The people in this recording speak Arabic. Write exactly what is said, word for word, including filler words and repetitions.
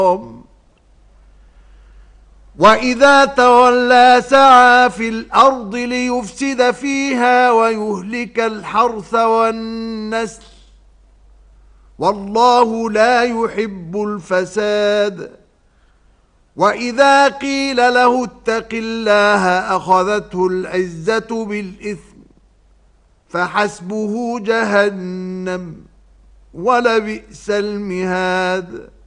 وإذا تولى سعى في الأرض ليفسد فيها ويهلك الحرث والنسل والله لا يحب الفساد. وإذا قيل له اتق الله أخذته العزة بالإثم فحسبه جهنم ولبئس المهاد.